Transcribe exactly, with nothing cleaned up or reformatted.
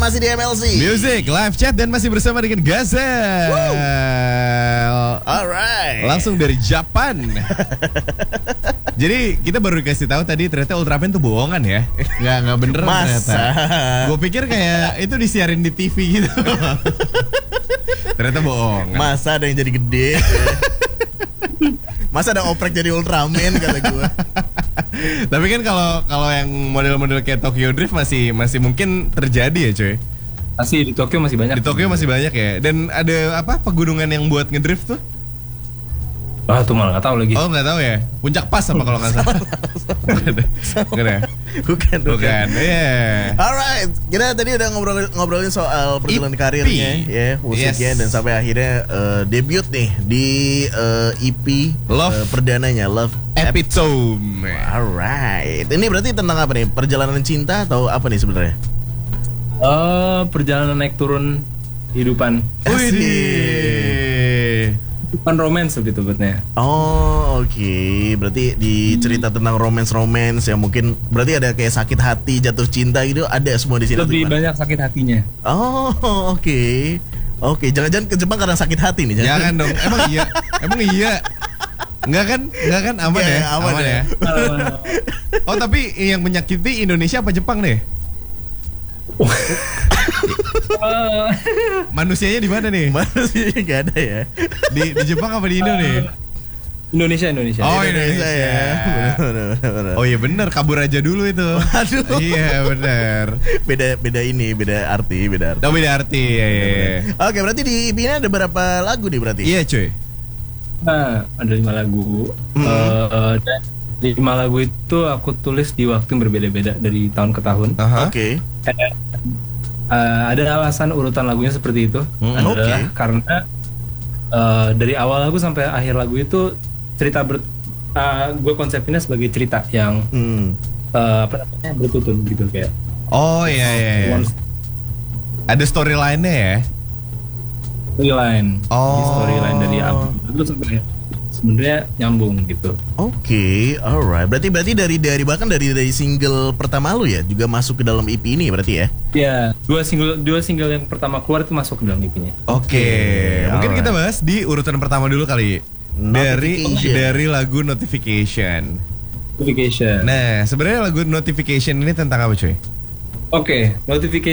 masih di M L C Music, live chat dan masih bersama dengan Gazel. Alright. Langsung dari Japan. Jadi kita baru dikasih tahu tadi ternyata Ultraman tuh bohongan ya. Nggak nggak beneran ternyata. Gue pikir kayak itu disiarin di T V gitu. Ternyata bohong. Masa ada yang jadi gede? Masa ada oprek jadi Ultraman kata gue. Tapi kan kalau kalau yang model-model kayak Tokyo Drift masih masih mungkin terjadi ya cuy. Masih di Tokyo masih banyak. Di Tokyo masih banyak ya. Dan ada apa pegunungan yang buat ngedrift tuh? Ah tuh malah nggak tahu lagi. Oh nggak tahu ya. Puncak Pas apa kalau nggak salah? Bukan ya? Bukan, Bukan. Iya. Alright, kita tadi udah ngobrol ngobrolin soal perjalanan karirnya, ya musiknya, Yes. dan sampai akhirnya uh, debut nih di uh, E P Love uh, perdananya Love Epitome. Alright, ini berarti tentang apa nih? Perjalanan cinta atau apa nih sebenarnya? Eh perjalanan naik turun kehidupan. Wih. Bukan romance lebih tepatnya. Oh oke, berarti di cerita tentang romance-romance yang mungkin berarti ada kayak sakit hati, jatuh cinta gitu, ada semua di sini. Lebih banyak sakit hatinya. Oh oke, oke, jangan-jangan ke Jepang karena sakit hati nih? Jangan dong. Emang iya. Emang iya. Enggak kan? Enggak kan aman Iya, ya? aman Aman ya. ya. Oh tapi yang menyakiti Indonesia apa Jepang nih? Manusianya di mana nih? Manusia nggak ada ya? Di, di Jepang apa di Indo nih? Indonesia Indonesia. Oh, Indonesia, Indonesia. ya. Benar, benar, benar, benar. Oh iya bener, kabur aja dulu itu. Aduh. Iya bener. Beda beda ini, beda arti, beda arti. Oh beda arti. Iya, iya, iya. Oke, berarti di E P ini ada berapa lagu nih berarti? Iya cuy. Nah, ada lima lagu. Hmm. Eh, dan lima lagu itu aku tulis di waktu yang berbeda-beda dari tahun ke tahun. Aha. Oke. Eh, eh, ada alasan urutan lagunya seperti itu. Hmm, adalah oke. karena eh, dari awal lagu sampai akhir lagu itu cerita ber, eh, gue konsepinnya sebagai cerita yang Hmm. eh, apa namanya bertutur gitu kayak. Oh iya iya. iya. One Ada storyline-nya ya. storyline. Oh. Di storyline dari album itu sampai akhir sebenarnya nyambung gitu. Oke, alright. Berarti berarti dari dari bahkan dari dari single pertama lu ya juga masuk ke dalam E P ini berarti ya? Ya, dua single dua single yang pertama keluar itu masuk ke dalam E P-nya. Oke. Mungkin alright. kita bahas di urutan pertama dulu kali. Dari Notification. dari lagu Notification. Notification. Nah, sebenarnya lagu Notification ini tentang apa cuy? Oke, Notification